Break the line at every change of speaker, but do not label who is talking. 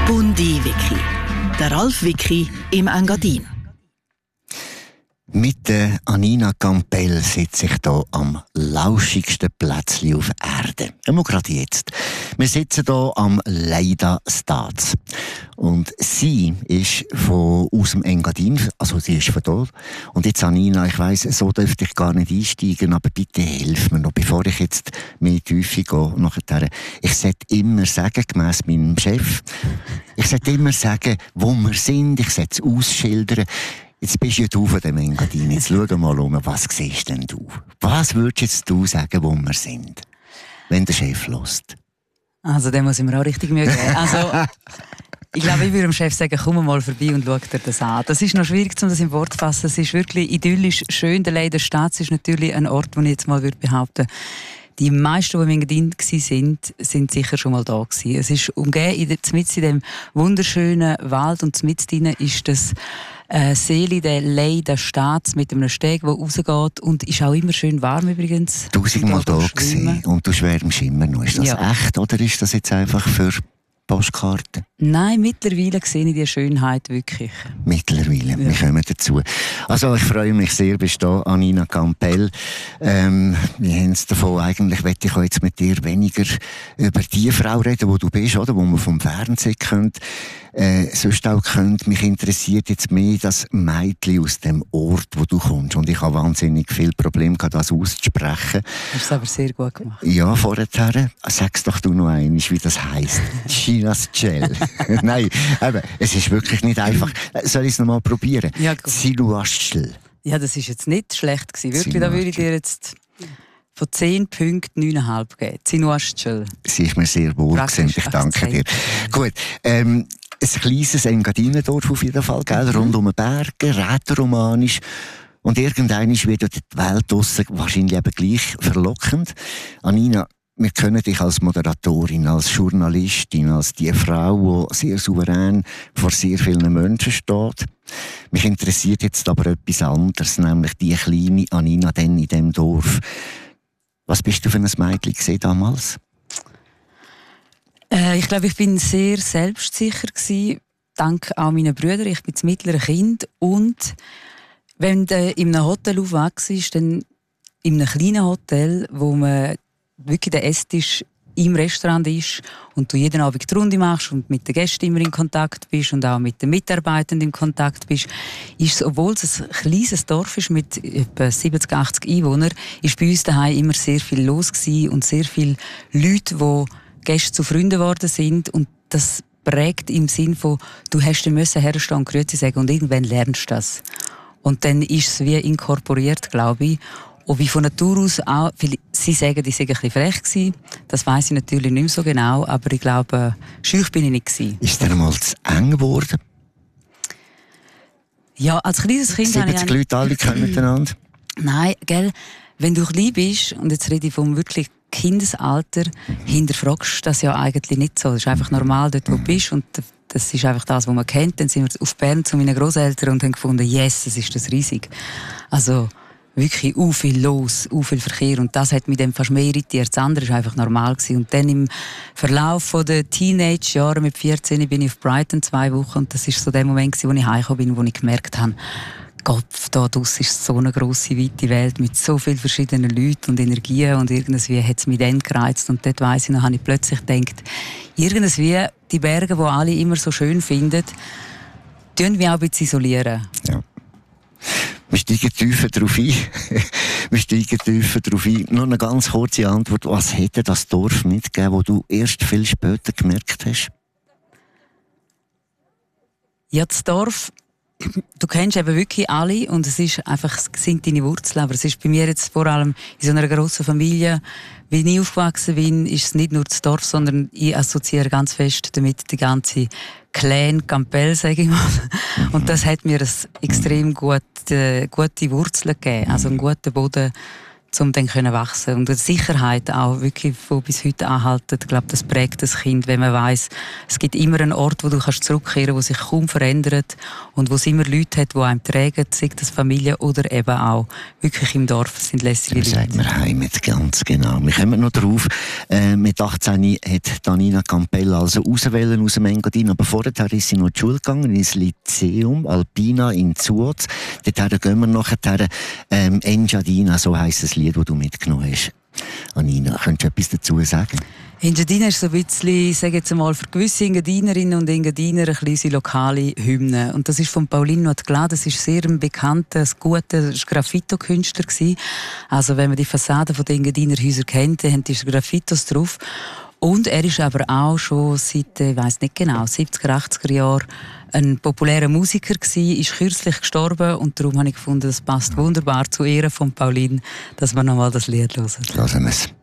Bundi-Wiki. Der Ralf Wiki im Engadin.
Mit der Anina Campbell sitze ich hier am lauschigsten Plätzchen auf Erde. Immer gerade jetzt. Wir sitzen hier am Leida Staats. Und sie ist aus dem Engadin, also sie ist von dort. Und jetzt Anina, ich weiss, so dürfte ich gar nicht einsteigen, aber bitte hilf mir noch, bevor ich jetzt mehr in die Tiefe gehe. Nachher. Ich sollte immer sagen, gemäss meinem Chef, ich sollte immer sagen, wo wir sind, ich sollte es ausschildern. Jetzt bist ja du von dem Engadin. Jetzt schau mal um, was siehst denn du? Was würdest jetzt du sagen, wo wir sind? Wenn der Chef hört.
Also, den muss ich mir auch richtig Mühe geben. Also, ich glaube, ich würde dem Chef sagen, komm mal vorbei und schau dir das an. Das ist noch schwierig, um das in Wort zu fassen. Es ist wirklich idyllisch schön. Der Leida Staats ist natürlich ein Ort, wo ich jetzt mal behaupten würde, die meisten, die im Engadin waren, sind sicher schon mal da gewesen. Es ist umgeben, mitten in dem wunderschönen Wald und mitten drin ist das Seele der Leida Staats mit einem Steg, der rausgeht und ist auch immer schön warm übrigens.
1000-mal da gewesen und du schwärmst immer noch. Ist das echt oder ist das jetzt einfach für Postkarten?
Nein, mittlerweile sehe ich die Schönheit wirklich.
Mittlerweile, wir kommen dazu. Also ich freue mich sehr, bist du da, Anina Campbell. Wir haben es davon, eigentlich möchte ich jetzt mit dir weniger über die Frau reden, wo du bist, oder? Wo man vom Fernsehen kennt. Sonst auch könnt, mich interessiert jetzt mehr das Mädchen aus dem Ort, wo du kommst. Und ich habe wahnsinnig viel Probleme gehabt, das auszusprechen.
Hast es aber sehr gut gemacht.
Ja, vorher. Sag's doch du noch einmal, wie das heisst. Chinas Gel. Nein, aber es ist wirklich nicht einfach. Soll ich es nochmal probieren?
Ja, gut.
Sinuaschel.
Ja, das war jetzt nicht schlecht gewesen. Wirklich, da würde ich dir jetzt von 10 Punkten 9,5 geben. Sinuaschel.
Sie ist mir sehr wohl gesehen. Ich danke dir. Gut, ein kleines Engadinendorf auf jeden Fall, gell? Rund um den Bergen, rätoromanisch. Und irgendwann wird die Welt draussen wahrscheinlich eben gleich verlockend. Anina, wir kennen dich als Moderatorin, als Journalistin, als die Frau, die sehr souverän vor sehr vielen Menschen steht. Mich interessiert jetzt aber etwas anderes, nämlich die kleine Anina in diesem Dorf. Was bist du für ein Mädchen gewesen damals?
Ich glaube, ich bin sehr selbstsicher gewesen, dank auch meinen Brüdern. Ich bin das mittlere Kind und wenn du in einem Hotel aufwachst, dann in einem kleinen Hotel, wo man wirklich der Esstisch im Restaurant ist und du jeden Abend die Runde machst und mit den Gästen immer in Kontakt bist und auch mit den Mitarbeitern in Kontakt bist, ist es, obwohl es ein kleines Dorf ist mit etwa 70, 80 Einwohnern, ist bei uns daheim immer sehr viel los gewesen und sehr viele Leute, die Gäste zu Freunden geworden sind und das prägt im Sinn von, du hast den müssen herstehen und Grüezi sagen und irgendwann lernst du das. Und dann ist es wie inkorporiert, glaube ich. Und wie von Natur aus auch, sie sagen, ich sei ein bisschen frech gewesen. Das weiss ich natürlich nicht mehr so genau, aber ich glaube, schüch bin ich nicht gewesen.
Ist dir mal zu eng geworden?
Ja, als kleines Kind
70 Leute, alle kennen miteinander?
Nein, gell, wenn du klein bist, und jetzt rede ich vom wirklich Kindesalter, hinterfragst du das ja eigentlich nicht so. Das ist einfach normal, dort wo du bist und das ist einfach das, was man kennt. Dann sind wir auf Bern zu meinen Großeltern und haben gefunden, yes, das ist das riesig. Also wirklich viel los, viel Verkehr und das hat mich dann fast mehr irritiert. Das andere war einfach normal gewesen. Und dann im Verlauf der Teenage-Jahre mit 14 bin ich auf Brighton 2 Wochen und das war so der Moment, wo ich heimgekommen bin, wo ich gemerkt habe, Gott, da draussen ist so eine grosse, weite Welt mit so vielen verschiedenen Leuten und Energien und irgendwie hat es mich dann gereizt und dort weiss ich noch, habe ich plötzlich gedacht, irgendwie die Berge, die alle immer so schön finden, tun wir auch ein bisschen isolieren.
Ja. Wir steigen tiefer drauf ein. Nur eine ganz kurze Antwort. Was hätte das Dorf mitgegeben, wo du erst viel später gemerkt hast?
Ja, das Dorf, du kennst eben wirklich alle und es ist einfach, es sind deine Wurzeln. Aber es ist bei mir jetzt vor allem in so einer grossen Familie, wie ich aufgewachsen bin, ist es nicht nur das Dorf, sondern ich assoziiere ganz fest damit die ganze Clan Campbell, sage ich mal. Und das hat mir eine extrem gute Wurzeln gegeben. Also einen guten Boden, um dann wachsen und die Sicherheit auch wirklich, die bis heute anhalten. Ich glaube, das prägt das Kind, wenn man weiss, es gibt immer einen Ort, wo du zurückkehren kannst, wo sich kaum verändert und wo es immer Leute hat, die einem tragen, sei das Familie oder eben auch wirklich im Dorf sind lässige Leute.
Sagt man Heimat, ganz genau. Wir kommen noch drauf. Mit 18 hat Nina Campbell also auswählen aus dem Engadin, aber vorher ist sie noch in die Schule gegangen, ins Lyzeum Alpina in Zuoz. Dort gehen wir nachher Engadina, so heisst das Lied, das du mitgenommen hast. Nina, könntest du etwas dazu sagen?
Engadina ist so ein bisschen, ich sage jetzt mal, für gewisse Engadinerinnen und Engadiner eine kleine lokale Hymne. Und das ist von Paulino Atglà, das ist sehr ein bekannter, guter Graffito-Künstler gewesen. Also wenn man die Fassade der Engadiner Häuser kennt, dann haben die Graffitos drauf. Und er ist aber auch schon seit, ich weiss nicht genau, 70er, 80er Jahren ein populärer Musiker gewesen, ist kürzlich gestorben und darum habe ich gefunden, das passt wunderbar zu Ehren von Pauline, dass wir nochmal das Lied hören.
Hören wir es.